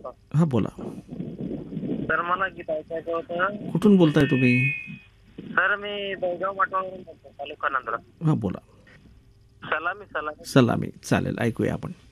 का? हां, बोला. सर मला गीत ऐकायचं होतं. कुठून बोलताय तुम्ही? सर मी बेळगाव मठावरून बोलतो, तालुका नांदुरा. हां, बोला. सलामी सलामी. सलामी. चालेल, ऐकूया आपण.